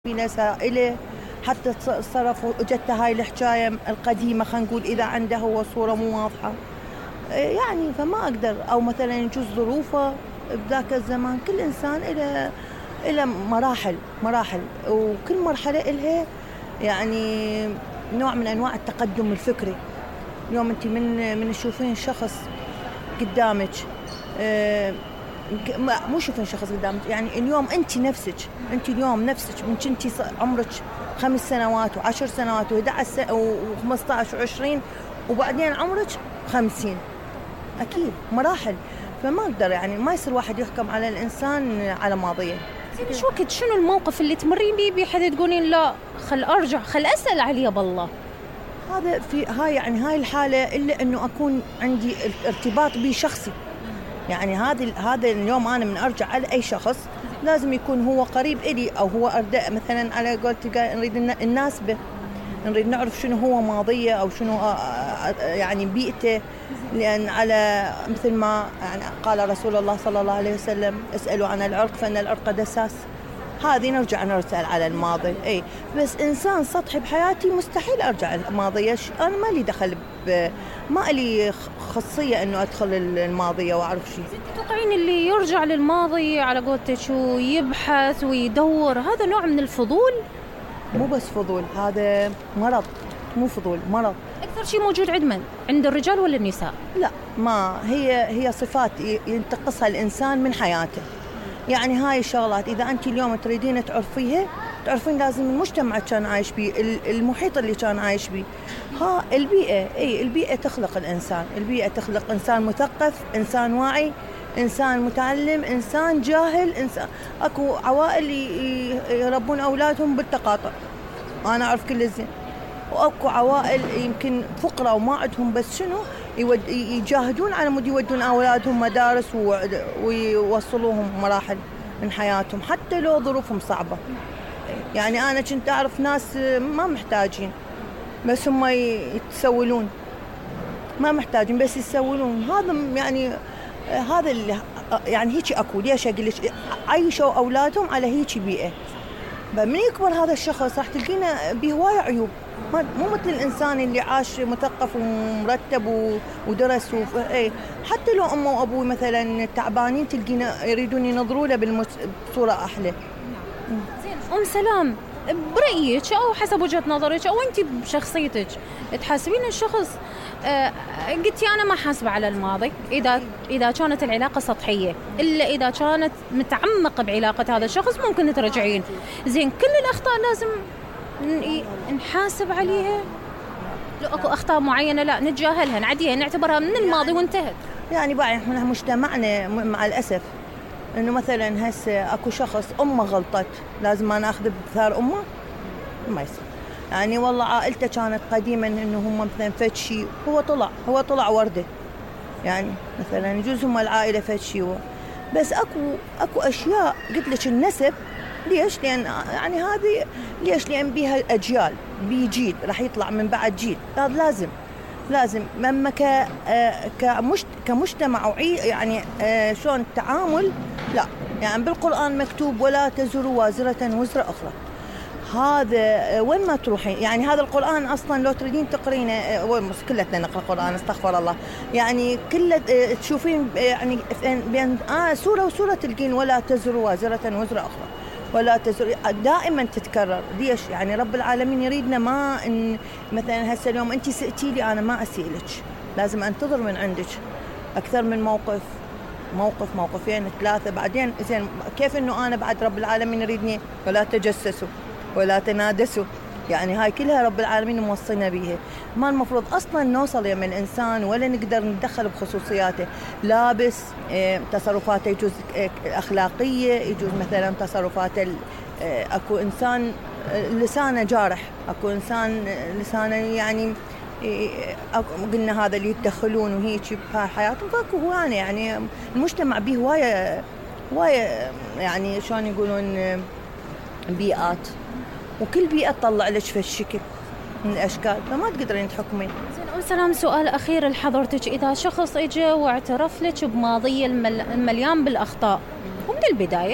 إليه حتى صرفوا اجتها هاي الحكاية القديمة، خلينا نقول إذا عنده هو صورة مو واضحة يعني فما أقدر، أو مثلا يجوز ظروفه بذاك الزمان. كل إنسان إلى مراحل وكل مرحلة إلها يعني نوع من أنواع التقدم الفكري. اليوم أنت من تشوفين شخص قدامك، مو شوفين شخص قدامك، يعني اليوم أنت اليوم نفسك من كنتي عمرك 5 سنوات و10 سنوات و11 و15 و20 وبعدين عمرك 50، أكيد مراحل. فما أقدر يعني ما يصير واحد يحكم على الإنسان على ماضيه. شو وقت شنو الموقف اللي تمرين بيه بحد تقولين لا خل أرجع خل أسأل عليه بالله؟ هذا في هاي الحالة إلا إنه أكون عندي ارتباط به شخصي. يعني هذا اليوم أنا من أرجع على أي شخص لازم يكون هو قريب إلي، أو هو أرداء مثلا على قولتي نريد الناسبة، نريد نعرف شنو هو ماضيه أو شنو يعني بيئته. لأن على مثل ما يعني قال رسول الله صلى الله عليه وسلم اسألوا عن العرق فإن العرق دساس. هذه نرجع نسأل على الماضي أي، بس إنسان سطحي بحياتي مستحيل أرجع الماضي. أنا ما لي دخل ما لي خاصية إنه أدخل الماضي وأعرف شيء. تتوقعين اللي يرجع للماضي على قولتك ويبحث ويدور هذا نوع من الفضول؟ مو بس فضول، هذا مرض. مو فضول، مرض. أكثر شيء موجود عند من؟ عند الرجال ولا النساء؟ لا، ما هي صفات ينتقصها الإنسان من حياته. يعني هاي الشغلات إذا أنت اليوم تريدين تعرفين لازم المجتمع كان عايش بيه، المحيط اللي كان عايش بيه، البيئة تخلق الإنسان. البيئة تخلق إنسان مثقف، إنسان واعي، إنسان متعلم، إنسان جاهل، إنسان. أكو عوائل يربون أولادهم بالتقاطع، أنا أعرف كل الزين، وأكو عوائل يمكن فقراء وما عندهم بس شنو يجاهدون على مود يودون أولادهم مدارس ويوصلوهم مراحل من حياتهم حتى لو ظروفهم صعبة. يعني أنا كنت أعرف ناس ما محتاجين بس هم يتسولون، ما محتاجين بس يتسولون. هذا يعني هذا اللي يعني هيك أكو. ليش أقول لك عيشوا أولادهم على هيك بيئة، من يكبر هذا الشخص راح تلقينا بهواية عيوب، مو مثل الإنسان اللي عاش مثقف ومرتب ودرس حتى لو أمه وأبوه مثلا تعبانين تلقينا يريدون ينظروا له بصورة أحلى. زين سلام، برأيك أو حسب وجهة نظرك أو أنت بشخصيتك تحاسبين الشخص قلتي أنا ما حاسبة على الماضي إذا كانت العلاقة سطحية، إلا إذا كانت متعمقة بعلاقة هذا الشخص ممكن ترجعين. زين كل الأخطاء لازم نحاسب عليها؟ لو أكو أخطاء معينة لا نتجاهلها نعديها نعتبرها من الماضي وانتهت. يعني بقى احنا مجتمعنا مع الأسف إنه مثلا هسه أكو شخص أمه غلطت لازم ما نأخذ بثار أمه، ما يصير. يعني والله عائلته كانت قديما إنه هم مثلا فتشي، هو طلع وردة. يعني مثلا يجوز هم العائلة فتشي بس أكو أشياء قلت لك النسب. ليش؟ لأن يعني هذه ليش؟ لأن بيها الأجيال، بيجيل راح يطلع من بعد جيل. هذا لازم مما كمجتمع يعني شلون التعامل. لا يعني بالقرآن مكتوب ولا تزر وازرة وزر أخرى. هذا وين ما تروحين يعني هذا القرآن أصلا لو تريدين تقرينه كلتنا نقرأ القرآن استغفر الله، يعني تشوفين يعني بين سورة وسورة تلقين ولا تزر وازرة وزر أخرى، ولا تزر دائما تتكرر. ليش؟ يعني رب العالمين يريدنا ما إن مثلا هسه اليوم أنت سئتي لي أنا ما أسئلك، لازم أنتظر من عندك أكثر من موقفين 3 بعدين. زين كيف إنه أنا بعد رب العالمين يريدني ولا تجسسوا ولا تنادسوا؟ يعني هاي كلها رب العالمين موصينا بيها. ما المفروض أصلا نوصل يم الإنسان ولا نقدر ندخل بخصوصياته، لا بس تصرفاته يجوز أخلاقية، يجوز مثلا تصرفاته أكو إنسان لسانه جارح، أكو إنسان لسانه يعني قلنا هذا اللي يتدخلون وهيك بحياتهم. فاكو هواية يعني المجتمع به هواية يعني شلون يقولون بيئات، وكل بيئة تطلع لك في الشكل من الأشكال، فما تقدرين تحكمين. زين سلام، سؤال أخير لحضرتك، إذا شخص إجا واعترف لك بماضي المليان بالأخطاء ومن البداية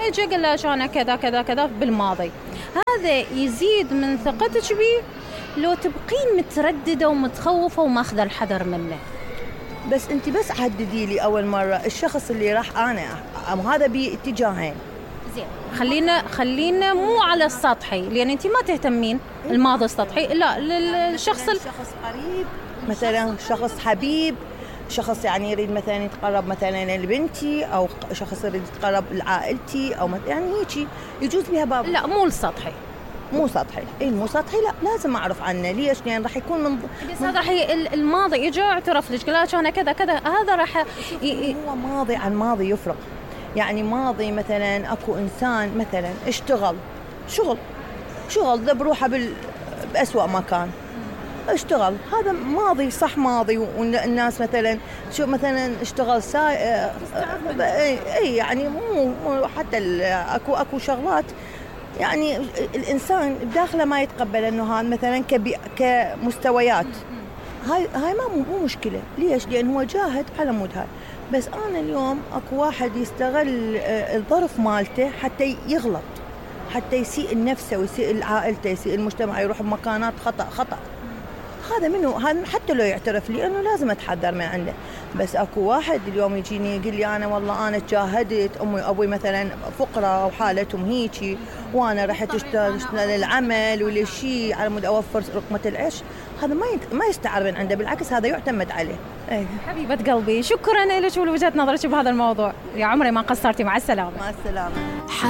اجى قال لك انا كذا كذا كذا بالماضي، هذا يزيد من ثقتك بيه لو تبقين متردده ومتخوفه وماخذه الحذر منه. بس انت بس حددي لي اول مره الشخص اللي راح انا هذا باتجاهين. زين خلينا مو على السطحي، لان انت ما تهتمين الماضي السطحي، لا للشخص شخص قريب مثلا، شخص حبيب، شخص يعني يريد مثلا يتقرب مثلا لبنتي، او شخص يريد يتقرب لعائلتي، او يعني هيك يجوز بها باب. لا مو السطحي، مو سطحي. اي مو سطحي، لا لازم اعرف عنه. ليش؟ لان يعني راح يكون بس هذا راح الماضي اجى اعترف لك قال لك انا كذا كذا، هذا راح هو ماضي عن ماضي يفرق. يعني ماضي مثلا اكو انسان مثلا اشتغل شغل ذب روحه بأسوأ مكان اشتغل، هذا ماضي صح ماضي. والناس مثلا شو مثلا اشتغل سائق، اي يعني مو حتى اكو شغلات يعني الانسان بداخله ما يتقبل انه هذا مثلا كمستويات. هاي مو مشكله. ليش؟ لان هو جاهد على مود هاي. بس انا اليوم اكو واحد يستغل الظرف مالته حتى يغلط، حتى يسيء لنفسه ويسيء لعائلته، يسيء المجتمع، يروح بمكانات خطأ. هذا منه، هذا حتى لو يعترف لي انه لازم اتحذر من عنده. بس اكو واحد اليوم يجيني يقول لي انا والله انا تجاهدت، امي وابوي مثلا فقراء وحالتهم هيجي، وانا رحت اشتغل للعمل ولا شيء على مود اوفر لقمه العيش. هذا ما يستعار من عنده، بالعكس هذا يعتمد عليه. حبيبه قلبي، شكرا لك ولوجهه نظرك بهذا الموضوع، يا عمري ما قصرتي. مع السلامه. مع السلامه.